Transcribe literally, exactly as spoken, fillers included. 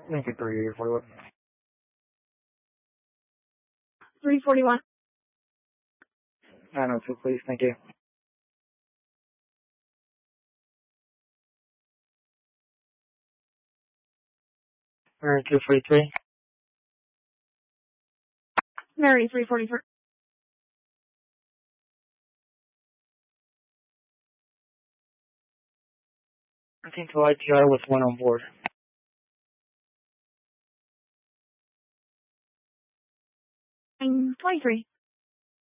Lincoln three forty-one. three forty-one. nine oh two, please. Thank you. Mary two forty-three. Mary three forty-three. thirteen to I T R with one on board. nine twenty-three.